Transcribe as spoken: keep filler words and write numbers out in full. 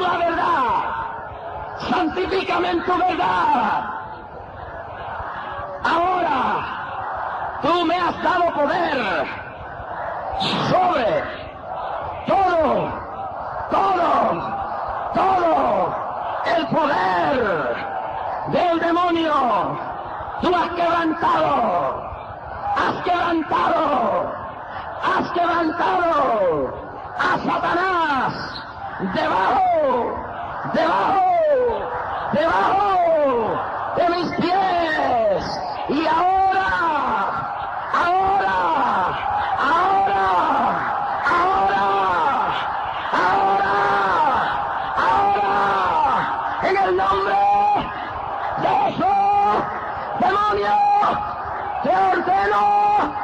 la verdad. Santifícame en tu verdad. Ahora, tú me has dado poder sobre todo, todo, todo el poder del demonio. Tú has quebrantado, has quebrantado, has quebrantado a Satanás debajo, debajo, debajo de mis pies. Y ahora, ahora, ahora, ahora, ahora, ahora, en el nombre de Jesús, demonio, te ordeno